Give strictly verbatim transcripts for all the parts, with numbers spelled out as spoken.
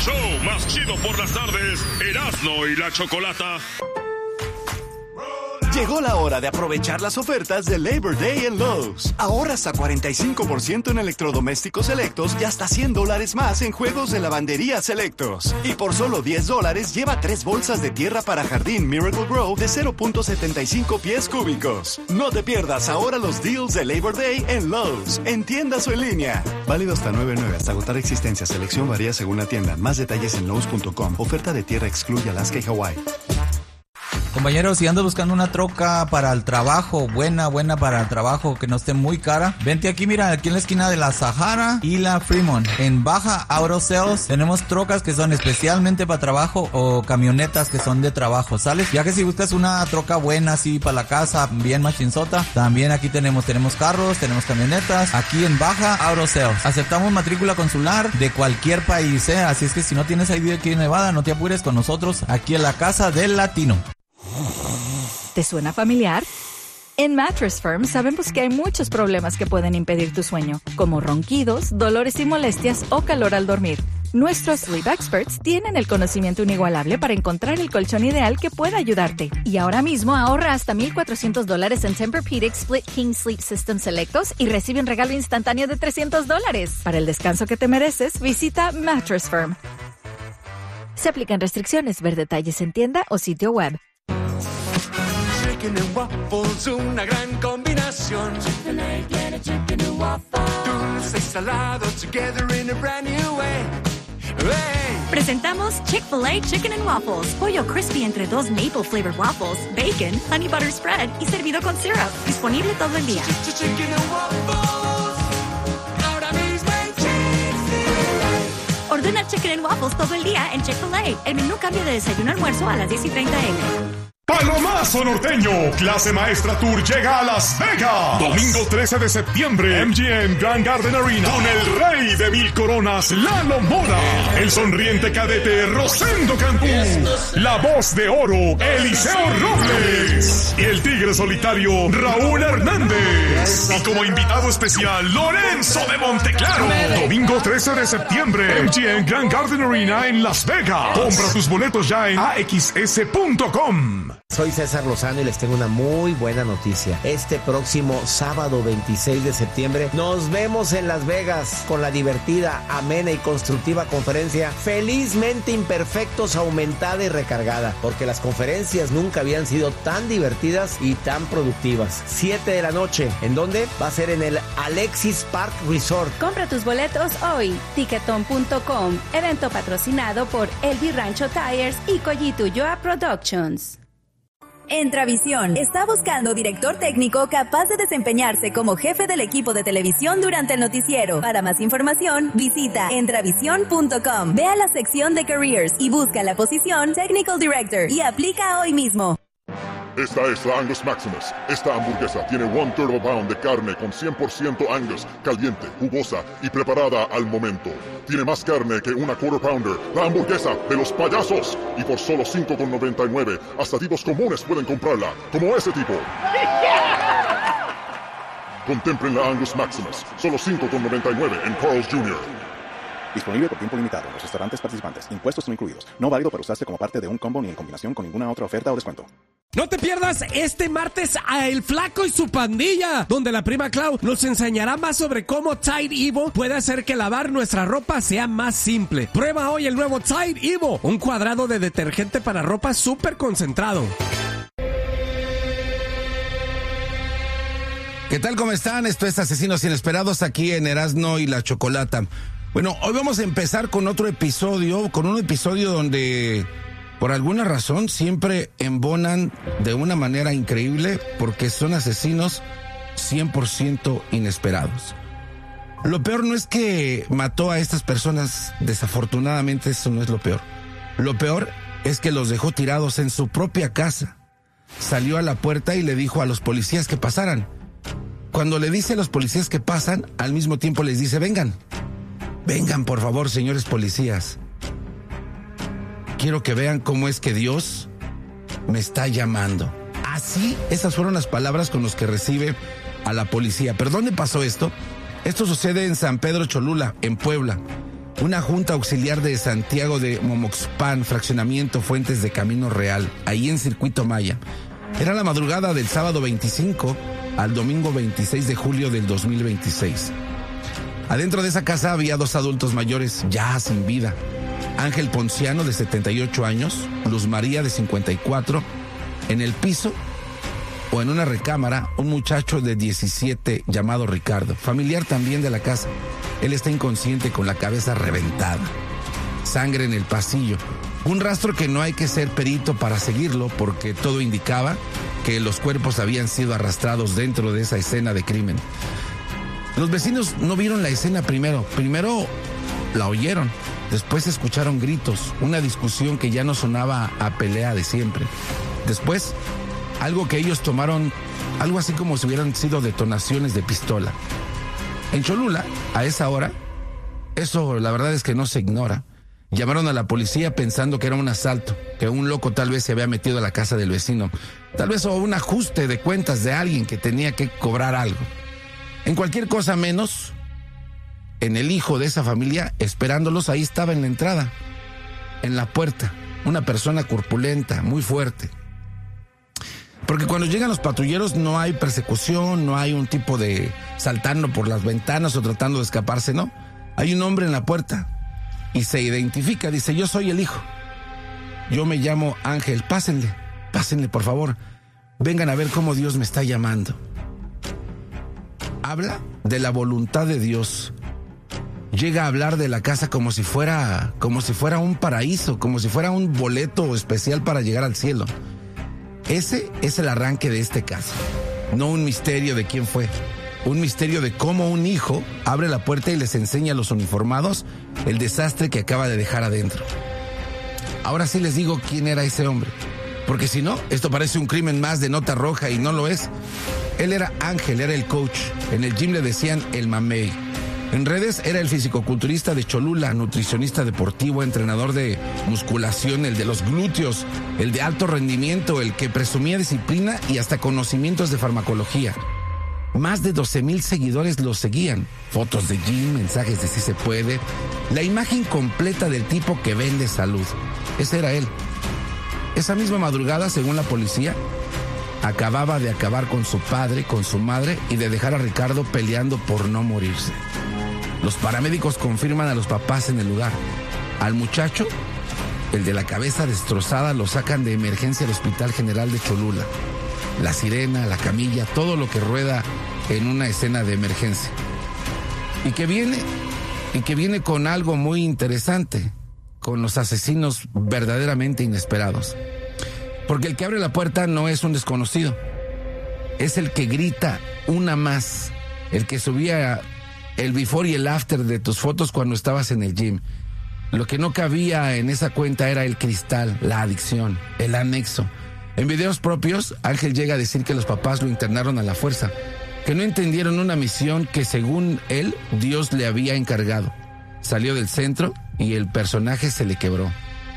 show más chido por las tardes, Erasmo y la Chocolata. Llegó la hora de aprovechar las ofertas de Labor Day en Lowe's. Ahorra hasta cuarenta y cinco por ciento en electrodomésticos selectos y hasta cien dólares más en juegos de lavandería selectos. Y por solo diez dólares lleva tres bolsas de tierra para jardín Miracle Grow de cero punto setenta y cinco pies cúbicos. No te pierdas ahora los deals de Labor Day en Lowe's, en tiendas o en línea. Válido hasta nueve nueve hasta agotar existencia. Selección varía según la tienda. Más detalles en lowes punto com. Oferta de tierra excluye Alaska y Hawái. Compañeros, si andas buscando una troca para el trabajo, buena, buena para el trabajo, que no esté muy cara, vente aquí, mira, aquí en la esquina de la Sahara y la Fremont. En Baja Auto Sales tenemos trocas que son especialmente para trabajo o camionetas que son de trabajo, ¿sales? Ya que si buscas una troca buena así para la casa, bien machinzota, también aquí tenemos, tenemos carros, tenemos camionetas, aquí en Baja Auto Sales. Aceptamos matrícula consular de cualquier país, ¿eh? Así es que si no tienes I D aquí en Nevada, no te apures con nosotros aquí en la Casa del Latino. ¿Te suena familiar? En Mattress Firm sabemos que hay muchos problemas que pueden impedir tu sueño, como ronquidos, dolores y molestias o calor al dormir. Nuestros Sleep Experts tienen el conocimiento inigualable para encontrar el colchón ideal que pueda ayudarte. Y ahora mismo ahorra hasta mil cuatrocientos dólares en Tempur-Pedic Split King Sleep System selectos y recibe un regalo instantáneo de trescientos dólares. Para el descanso que te mereces, visita Mattress Firm. Se aplican restricciones. Ver detalles en tienda o sitio web. Chicken and waffles, una gran combinación. Chicken and chicken and waffles. Dulce y salado together in a brand new way. Hey. Presentamos Chick-fil-A Chicken and Waffles. Pollo crispy entre dos maple flavored waffles, bacon, honey butter spread y servido con syrup. Disponible todo el día. Chicken and waffles. Ahora mismo en Chick-fil-A. Ordena Chicken and Waffles todo el día en Chick-fil-A. El menú cambia de desayuno a almuerzo a las diez y treinta eme. Palomazo Norteño, clase maestra tour llega a Las Vegas. Domingo trece de septiembre, M G M Grand Garden Arena, con el rey de mil coronas, Lalo Mora, el sonriente cadete Rosendo Cantú, la voz de oro, Eliseo Robles, y el tigre solitario, Raúl Hernández. Y como invitado especial, Lorenzo de Monteclaro. Domingo trece de septiembre, M G M Grand Garden Arena en Las Vegas. Compra tus boletos ya en a x s punto com. Soy César Lozano y les tengo una muy buena noticia. Este próximo sábado veintiséis de septiembre nos vemos en Las Vegas con la divertida, amena y constructiva conferencia Felizmente Imperfectos, aumentada y recargada, porque las conferencias nunca habían sido tan divertidas y tan productivas. siete de la noche, ¿en dónde? Va a ser en el Alexis Park Resort. Compra tus boletos hoy, ticketon punto com, evento patrocinado por Elvi Rancho Tires y Collito Ulloa Productions. Entravisión está buscando director técnico capaz de desempeñarse como jefe del equipo de televisión durante el noticiero. Para más información, visita entravisión punto com. Ve a la sección de Careers y busca la posición Technical Director y aplica hoy mismo. Esta es la Angus Maximus. Esta hamburguesa tiene one turbo pound de carne con cien por ciento Angus, caliente, jugosa y preparada al momento. Tiene más carne que una quarter pounder, la hamburguesa de los payasos. Y por solo cinco con noventa y nueve, hasta tipos comunes pueden comprarla, como ese tipo. Contemplen la Angus Maximus, solo cinco con noventa y nueve en Carl's junior Disponible por tiempo limitado en los restaurantes participantes. Impuestos no incluidos. No válido para usarse como parte de un combo ni en combinación con ninguna otra oferta o descuento. No te pierdas este martes a El Flaco y su pandilla, donde la prima Clau nos enseñará más sobre cómo Tide Evo puede hacer que lavar nuestra ropa sea más simple. Prueba hoy el nuevo Tide Evo, un cuadrado de detergente para ropa súper concentrado. ¿Qué tal? ¿Cómo están? Esto es Asesinos Inesperados aquí en Erasmo y la Chocolata. Bueno, hoy vamos a empezar con otro episodio, con un episodio donde por alguna razón siempre embonan de una manera increíble porque son asesinos cien por ciento inesperados. Lo peor no es que mató a estas personas, desafortunadamente eso no es lo peor. Lo peor es que los dejó tirados en su propia casa. Salió a la puerta y le dijo a los policías que pasaran. Cuando le dice a los policías que pasan, al mismo tiempo les dice, vengan. Vengan, por favor, señores policías. Quiero que vean cómo es que Dios me está llamando. Así, esas fueron las palabras con las que recibe a la policía. ¿Pero dónde pasó esto? Esto sucede en San Pedro Cholula, en Puebla. una junta auxiliar de Santiago de Momoxpan, fraccionamiento Fuentes de Camino Real, ahí en Circuito Maya. Era la madrugada del sábado veinticinco al domingo veintiséis de julio del dos mil veintiséis. Adentro de esa casa había dos adultos mayores ya sin vida. Ángel Ponciano, de setenta y ocho años, Luz María, de cincuenta y cuatro. En el piso o en una recámara, un muchacho de diecisiete llamado Ricardo, familiar también de la casa. Él está inconsciente con la cabeza reventada. Sangre en el pasillo. Un rastro que no hay que ser perito para seguirlo, porque todo indicaba que los cuerpos habían sido arrastrados dentro de esa escena de crimen. Los vecinos no vieron la escena primero. Primero la oyeron. Después escucharon gritos, una discusión que ya no sonaba a pelea de siempre. Después, algo que ellos tomaron, algo así como si hubieran sido detonaciones de pistola. En Cholula, a esa hora, eso la verdad es que no se ignora. Llamaron a la policía pensando que era un asalto, que un loco tal vez se había metido a la casa del vecino. Tal vez o un ajuste de cuentas de alguien que tenía que cobrar algo. En cualquier cosa menos, en el hijo de esa familia, esperándolos, ahí estaba en la entrada, en la puerta, una persona corpulenta, muy fuerte. Porque cuando llegan los patrulleros no hay persecución, no hay un tipo de saltando por las ventanas o tratando de escaparse, no. Hay un hombre en la puerta y se identifica, dice: yo soy el hijo. Yo me llamo Ángel, pásenle, pásenle por favor. Vengan a ver cómo Dios me está llamando. Habla de la voluntad de Dios. Llega a hablar de la casa como si fuera, como si fuera un paraíso, como si fuera un boleto especial para llegar al cielo. Ese es el arranque de este caso. No un misterio de quién fue. Un misterio de cómo un hijo abre la puerta y les enseña a los uniformados el desastre que acaba de dejar adentro. Ahora sí les digo quién era ese hombre. Porque si no, esto parece un crimen más de nota roja y no lo es. Él era Ángel, era el coach. En el gym le decían el mamey. En redes era el fisicoculturista de Cholula, nutricionista deportivo, entrenador de musculación, el de los glúteos, el de alto rendimiento, el que presumía disciplina y hasta conocimientos de farmacología. Más de doce mil seguidores lo seguían. Fotos de gym, mensajes de si se puede. La imagen completa del tipo que vende salud. Ese era él. Esa misma madrugada, según la policía, acababa de acabar con su padre, con su madre y de dejar a Ricardo peleando por no morirse. Los paramédicos confirman a los papás en el lugar. Al muchacho, el de la cabeza destrozada, lo sacan de emergencia al Hospital General de Cholula. La sirena, la camilla, todo lo que rueda en una escena de emergencia. Y que viene, y que viene con algo muy interesante, con los asesinos verdaderamente inesperados. Porque el que abre la puerta no es un desconocido. Es el que grita una más, el que subía el before y el after de tus fotos cuando estabas en el gym. Lo que no cabía en esa cuenta era el cristal, la adicción, el anexo. En videos propios, Ángel llega a decir que los papás lo internaron a la fuerza, que no entendieron una misión que según él, Dios le había encargado. Salió del centro y el personaje se le quebró.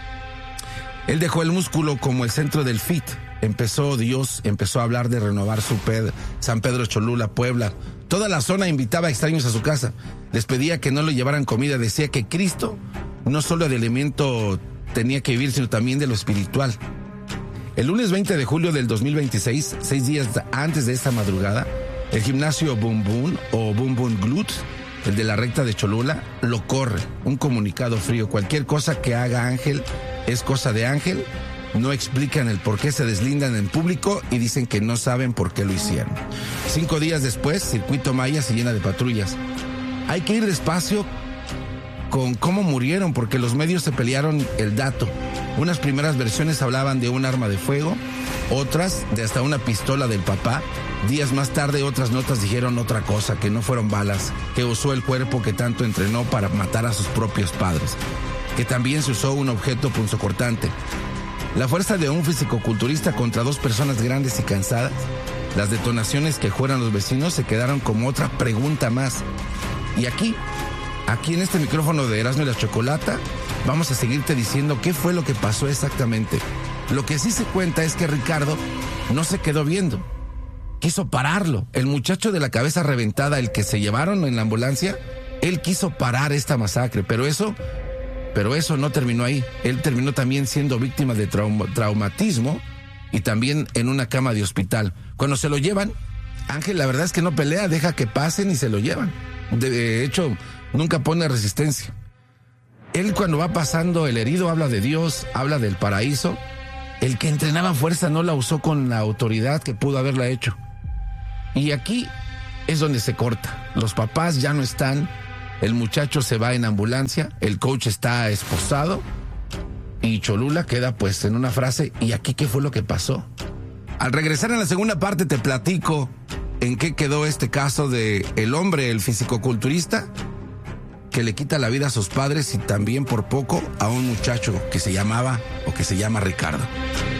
Él dejó el músculo como el centro del fit. Empezó Dios, empezó a hablar de renovar su Pedro, San Pedro Cholula, Puebla. Toda la zona invitaba a extraños a su casa. Les pedía que no le llevaran comida. Decía que Cristo no solo de alimento tenía que vivir, sino también de lo espiritual. El lunes veinte de julio del dos mil veintiséis, seis días antes de esta madrugada, el gimnasio Boom Boom o Boom Boom Glut, el de la recta de Cholula, lo corre. Un comunicado frío. Cualquier cosa que haga Ángel es cosa de Ángel. No explican el por qué se deslindan en público y dicen que no saben por qué lo hicieron. Cinco días después, Circuito Maya se llena de patrullas. Hay que ir despacio con cómo murieron, porque los medios se pelearon el dato. Unas primeras versiones hablaban de un arma de fuego, otras de hasta una pistola del papá. Días más tarde, otras notas dijeron otra cosa, que no fueron balas, que usó el cuerpo que tanto entrenó para matar a sus propios padres, que también se usó un objeto punzocortante. La fuerza de un fisicoculturista contra dos personas grandes y cansadas. Las detonaciones que juegan los vecinos se quedaron como otra pregunta más. Y aquí, aquí en este micrófono de Erasmo y la Chocolata, vamos a seguirte diciendo qué fue lo que pasó exactamente. Lo que sí se cuenta es que Ricardo no se quedó viendo. Quiso pararlo. El muchacho de la cabeza reventada, el que se llevaron en la ambulancia, Él quiso parar esta masacre, pero eso, pero eso no terminó ahí. Él terminó también siendo víctima de trauma, traumatismo y también en una cama de hospital. Cuando se lo llevan, Ángel, la verdad es que no pelea, deja que pasen y se lo llevan. De hecho, nunca pone resistencia. Él, cuando va pasando, el herido habla de Dios, habla del paraíso. El que entrenaba fuerza no la usó con la autoridad que pudo haberla hecho. Y aquí es donde se corta. Los papás ya no están, el muchacho se va en ambulancia, el coach está esposado y Cholula queda pues en una frase, ¿y aquí qué fue lo que pasó? Al regresar en la segunda parte te platico en qué quedó este caso de el hombre, el fisicoculturista, que le quita la vida a sus padres y también por poco a un muchacho que se llamaba o que se llama Ricardo.